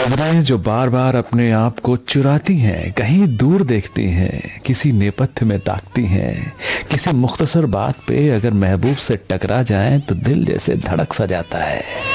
नजरें जो बार बार अपने आप को चुराती हैं, कहीं दूर देखती हैं, किसी नेपथ्य में ताकती हैं, किसी मुख्तसर बात पे अगर महबूब से टकरा जाएं तो दिल जैसे धड़क सा जाता है।